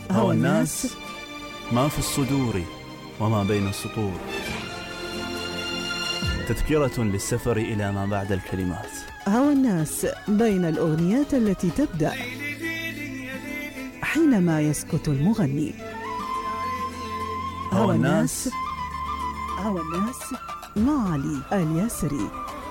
هوى الناس ما في الصدور وما بين السطور، تذكرة للسفر إلى ما بعد الكلمات. هوى الناس بين الأغنيات التي تبدأ حينما يسكت المغني. هوى الناس مع علي الياسري.